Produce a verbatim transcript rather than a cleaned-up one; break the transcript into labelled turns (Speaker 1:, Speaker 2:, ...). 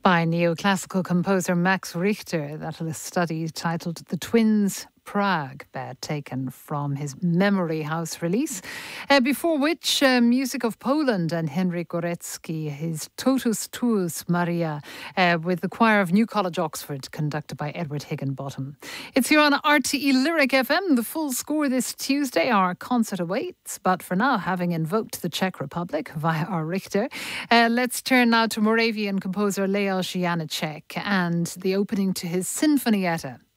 Speaker 1: by neoclassical composer Max Richter. That was a study titled The Twins Prague, uh, taken from his Memory House release. Uh, before which, uh, music of Poland and Henryk Górecki, his Totus Tuus Maria, uh, with the choir of New College, Oxford, conducted by Edward Higginbottom. It's here on R T E Lyric F M. The full score this Tuesday. Our concert awaits, but for now, having invoked the Czech Republic via our Richter, uh, let's turn now to Moravian composer Leos Janáček and the opening to his Sinfonietta.